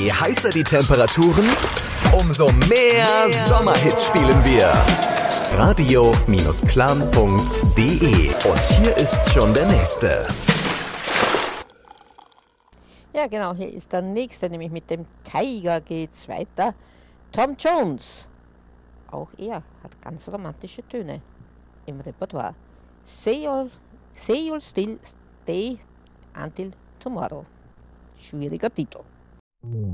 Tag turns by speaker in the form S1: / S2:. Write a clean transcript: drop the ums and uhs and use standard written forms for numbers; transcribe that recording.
S1: Je heißer die Temperaturen, umso mehr Sommerhits spielen wir. Radio-clan.de. Und hier ist schon der nächste.
S2: Ja, genau, hier ist der nächste, nämlich mit dem Tiger geht's weiter. Tom Jones. Auch er hat ganz romantische Töne im Repertoire. Say you'll still stay until tomorrow. Schwieriger Titel.